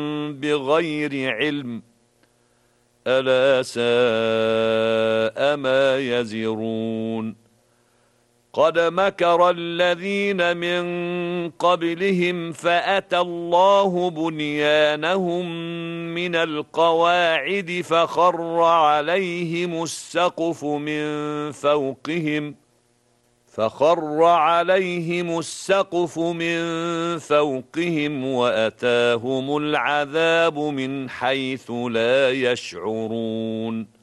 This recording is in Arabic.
بغير علم ألا ساء ما يزرون قد مكر الذين من قبلهم فأتى الله بنيانهم من القواعد فخر عليهم السقف من فوقهم وأتاهم العذاب من حيث لا يشعرون